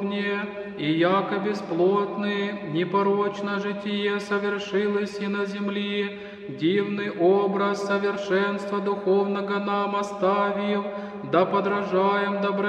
подобнее, и яко бесплотный, непорочно житие совершилось и на земли, дивный образ совершенства духовного нам оставив, да подражаем добродетели